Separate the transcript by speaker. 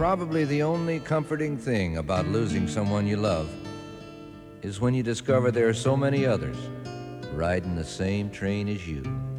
Speaker 1: Probably the only comforting thing about losing someone you love is when you discover there are so many others riding the same train as you.